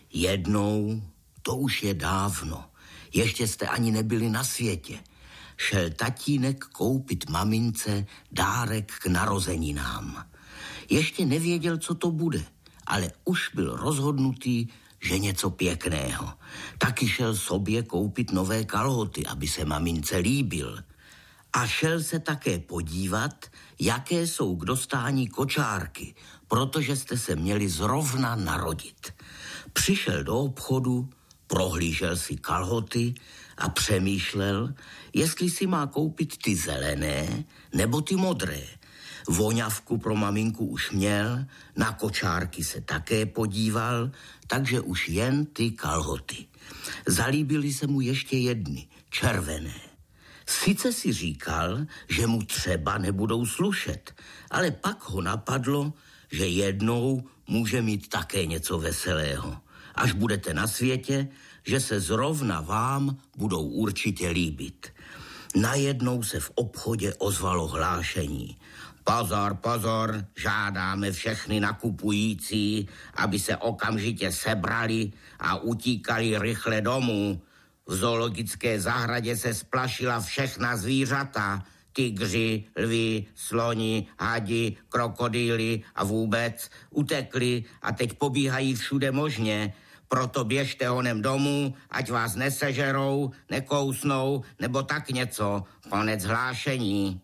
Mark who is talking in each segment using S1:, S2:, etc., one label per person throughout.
S1: Jednou, to už je dávno, ještě jste ani nebyli na světě, šel tatínek koupit mamince dárek k narozeninám. Ještě nevěděl, co to bude, ale už byl rozhodnutý, že něco pěkného. Taky šel sobě koupit nové kalhoty, aby se mamince líbil. A šel se také podívat, jaké jsou k dostání kočárky, protože jste se měli zrovna narodit. Přišel do obchodu, prohlížel si kalhoty a přemýšlel, jestli si má koupit ty zelené nebo ty modré. Voňavku pro maminku už měl, na kočárky se také podíval, takže už jen ty kalhoty. Zalíbily se mu ještě jedny, červené. Sice si říkal, že mu třeba nebudou slušet, ale pak ho napadlo, že jednou může mít také něco veselého. Až budete na světě, že se zrovna vám budou určitě líbit. Najednou se v obchodě ozvalo hlášení. Pozor, pozor, žádáme všechny nakupující, aby se okamžitě sebrali a utíkali rychle domů. V zoologické zahradě se splašila všechna zvířata, tygři, lvi, sloni, hadi, krokodýly a vůbec utekli a teď pobíhají všude možně. Proto běžte honem domů, ať vás nesežerou, nekousnou nebo tak něco. Konec hlášení.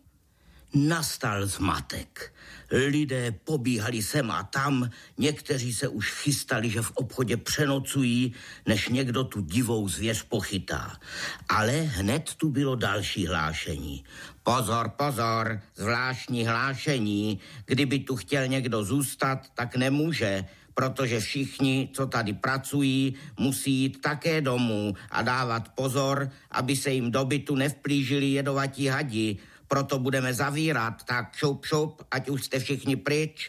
S1: Nastal zmatek. Lidé pobíhali sem a tam, někteří se už chystali, že v obchodě přenocují, než někdo tu divou zvěř pochytá. Ale hned tu bylo další hlášení. Pozor, pozor, zvláštní hlášení. Kdyby tu chtěl někdo zůstat, tak nemůže, protože všichni, co tady pracují, musí jít také domů a dávat pozor, aby se jim do bytu nevplížili jedovatí hadi. Proto budeme zavírat, tak šup, šup, ať už jste všichni pryč.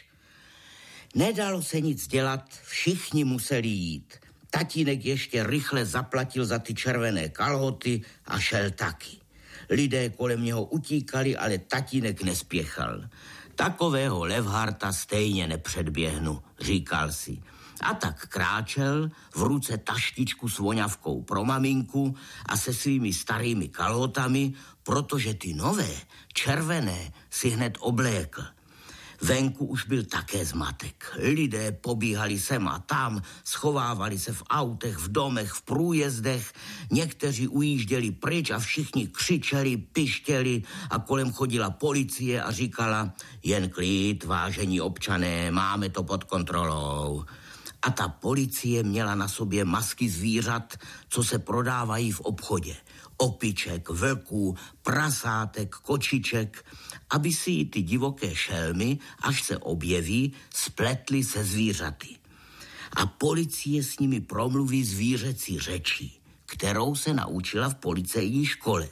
S1: Nedalo se nic dělat, všichni museli jít. Tatínek ještě rychle zaplatil za ty červené kalhoty a šel taky. Lidé kolem něho utíkali, ale tatínek nespěchal. Takového Levharta stejně nepředběhnu, říkal si. A tak kráčel, v ruce taštičku s voňavkou pro maminku a se svými starými kalhotami, protože ty nové, červené, si hned oblékl. Venku už byl také zmatek. Lidé pobíhali sem a tam, schovávali se v autech, v domech, v průjezdech. Někteří ujížděli pryč a všichni křičeli, pištěli a kolem chodila policie a říkala: jen klid, vážení občané, máme to pod kontrolou. A ta policie měla na sobě masky zvířat, co se prodávají v obchodě. Opiček, vlků, prasátek, kočiček, aby si ji ty divoké šelmy, až se objeví, spletly se zvířaty. A policie s nimi promluví zvířecí řečí, kterou se naučila v policejní škole.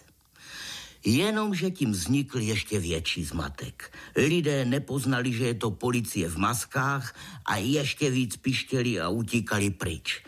S1: Jenomže tím vznikl ještě větší zmatek. Lidé nepoznali, že je to policie v maskách a ještě víc pištěli a utíkali pryč.